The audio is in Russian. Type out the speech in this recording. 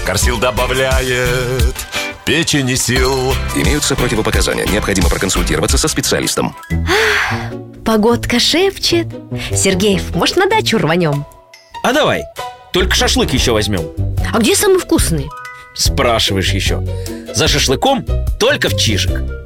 Корсил добавляет печени сил. Имеются противопоказания. Необходимо проконсультироваться со специалистом. Погодка шепчет. Сергеев, может, на дачу рванем? А давай, только шашлык еще возьмем. А где самый вкусный? Спрашиваешь еще. За шашлыком только в Чижик.